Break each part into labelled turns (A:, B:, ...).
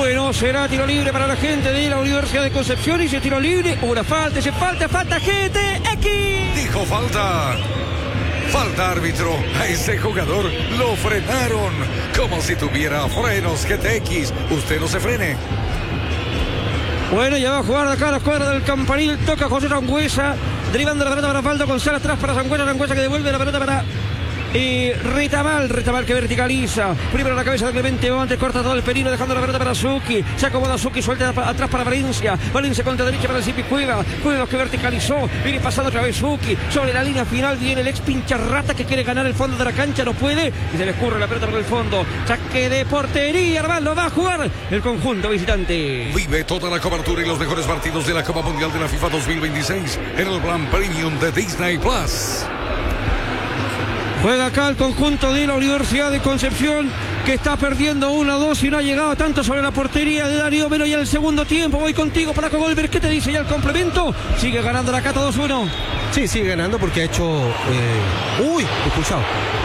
A: Bueno, será tiro libre para la gente de la Universidad de Concepción. Y ese tiro libre, una falta, falta, gente, X.
B: Dijo falta. Falta, árbitro. A ese jugador lo frenaron. Como si tuviera frenos GTX. Usted no se frene.
A: Bueno, ya va a jugar de acá a la escuadra del Campanil. Toca José Sangüesa. Derivando la pelota para Osvaldo González. Atrás para Sangüesa que devuelve la pelota para Retamal que verticaliza. Primero la cabeza de Clemente Montes, corta todo el perino, dejando la pelota para Suki. Se acomoda Suki, suelta atrás para Valencia. Valencia contra derecha para el Zipi Cuevas que verticalizó. Viene pasando otra vez Suki. Sobre la línea final viene el ex pincharrata que quiere ganar el fondo de la cancha. No puede. Y se le escurre la pelota por el fondo. Saque de portería. Armando va a jugar el conjunto visitante.
B: Vive toda la cobertura y los mejores partidos de la Copa Mundial de la FIFA 2026 en el plan premium de Disney Plus.
A: Juega acá el conjunto de la Universidad de Concepción, que está perdiendo 1-2 y no ha llegado tanto sobre la portería de Darío Melo ya en el segundo tiempo. Voy contigo, Flaco Goldberg. ¿Qué te dice ya el complemento? Sigue ganando la Cato 2-1.
C: Sí, sigue ganando porque ha hecho... expulsado.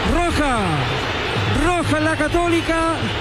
A: Roja en la Católica.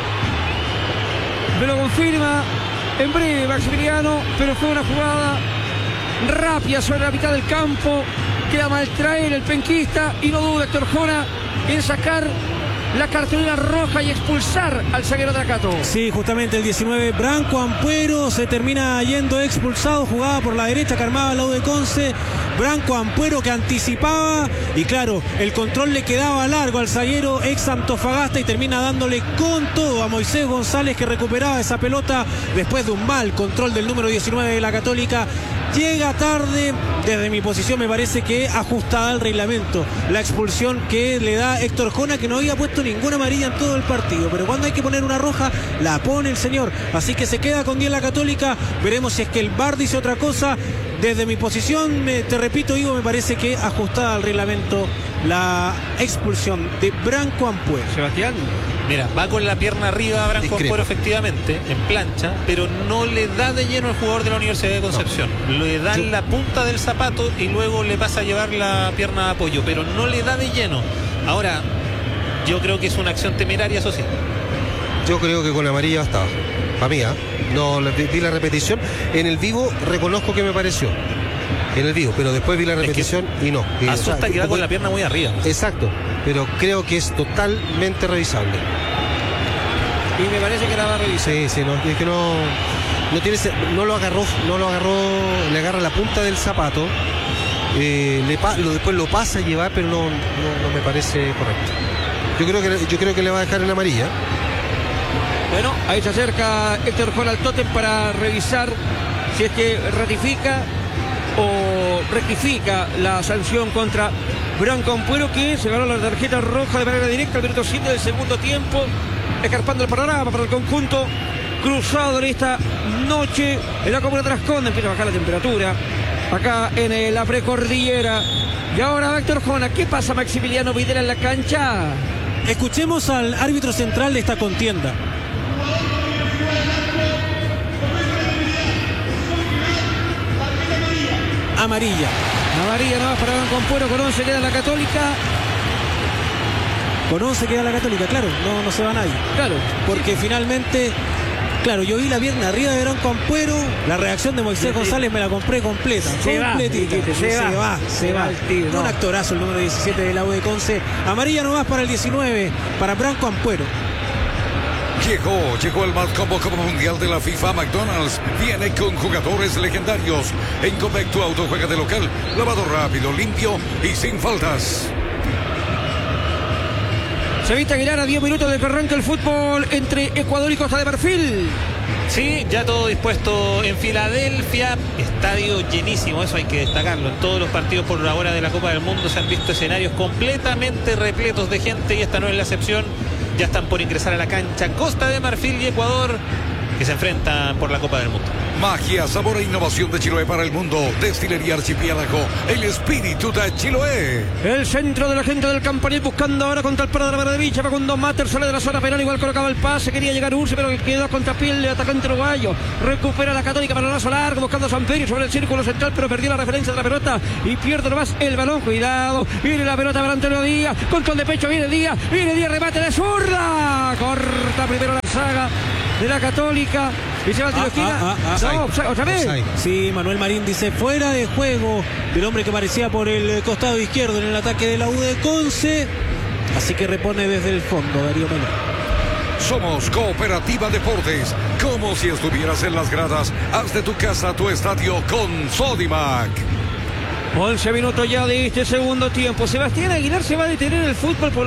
A: Me lo confirma en breve Maximiliano, pero fue una jugada rápida sobre la mitad del campo. Queda mal traer el penquista y no duda Héctor Jona en sacar la cartulina roja y expulsar al zaguero de Acato.
D: Sí, justamente el 19, Branco Ampuero, se termina yendo expulsado. Jugaba por la derecha que armaba el lado de Conce. Branco Ampuero que anticipaba y claro, el control le quedaba largo al zaguero ex Antofagasta y termina dándole con todo a Moisés González, que recuperaba esa pelota después de un mal control del número 19 de la Católica. Llega tarde, desde mi posición me parece que ajustada al reglamento la expulsión que le da Héctor Jona, que no había puesto ninguna amarilla en todo el partido, pero cuando hay que poner una roja la pone el señor, así que se queda con 10 la Católica. Veremos si es que el VAR dice otra cosa. Desde mi posición, te repito, Ivo, me parece que ajustada al reglamento la expulsión de Branco Ampuero.
A: Sebastián.
E: Mira, va con la pierna arriba Branco Ampuero, efectivamente, en plancha, pero no le da de lleno al jugador de la Universidad de Concepción. No. Le da en la punta del zapato y luego le pasa a llevar la pierna de apoyo, pero no le da de lleno. Ahora, yo creo que es una acción temeraria, eso sí.
C: Yo creo que con la amarilla bastaba. Para mí, no vi la repetición. En el vivo reconozco que me pareció. En el vivo, pero después vi la repetición y no.
E: Asusta que va con la pierna muy arriba.
C: Exacto, pero creo que es totalmente revisable.
A: Y me parece que la va a revisar.
C: Sí, no, es que no lo agarró, le agarra la punta del zapato, después lo pasa a llevar, pero no me parece correcto. Yo creo que le va a dejar en amarilla.
A: Bueno, ahí se acerca Héctor Jona al tótem para revisar si es que ratifica o rectifica la sanción contra Branco Ampuero, que se ganó la tarjeta roja de manera directa al minuto 7 del segundo tiempo, escarpando el panorama para el conjunto cruzado en esta noche en la comuna de Trasconda. Empieza a bajar la temperatura acá en la precordillera. Y ahora Héctor Jona, ¿qué pasa, Maximiliano Videla, en la cancha?
D: Escuchemos al árbitro central de esta contienda. Amarilla nomás para Branco Ampuero. Con 11 queda la Católica. Con 11 queda la Católica, claro, no se va nadie. Claro, porque finalmente, claro, yo vi la pierna arriba de Branco Ampuero. La reacción de Moisés González me la compré completa. Se va. Un actorazo el número 17 de la U de Conce. Amarilla nomás para el 19, para Branco Ampuero.
B: Llegó el más combo Copa Mundial de la FIFA. McDonald's viene con jugadores legendarios. En Copec tu auto juega de local, lavado rápido, limpio y sin faltas.
A: Se viste Aguilar a 10 minutos de que arranca el fútbol entre Ecuador y Costa de Marfil.
E: Sí, ya todo dispuesto en Filadelfia, estadio llenísimo, eso hay que destacarlo. En todos los partidos por ahora de la Copa del Mundo se han visto escenarios completamente repletos de gente y esta no es la excepción. Ya están por ingresar a la cancha Costa de Marfil y Ecuador, que se enfrentan por la Copa del Mundo.
B: Magia, sabor e innovación de Chiloé para el mundo. Destilería Archipiélago, el espíritu de Chiloé.
A: El centro de la gente del Campanil buscando ahora contra el paro de la derecha. Va con Don Mater, sale de la zona penal, igual colocaba el pase. Quería llegar Ursi, pero quedó contra piel de atacante uruguayo. Recupera la Católica para el lazo largo, buscando a Samperio sobre el círculo central, pero perdió la referencia de la pelota y pierde nomás el balón. Cuidado, viene la pelota para Antonio Díaz. Control de pecho, viene Díaz, remate de zurda. Corta primero la saga de la Católica. Y se va al tiro de esquina. No, otra vez.
C: Offside.
D: Sí, Manuel Marín dice fuera de juego del hombre que aparecía por el costado izquierdo en el ataque de la U de Conce. Así que repone desde el fondo Darío Melgar.
B: Somos Cooperativa Deportes. Como si estuvieras en las gradas. Haz de tu casa tu estadio con Sodimac.
A: 11 minutos ya de este segundo tiempo. Sebastián Aguilar se va a detener el fútbol por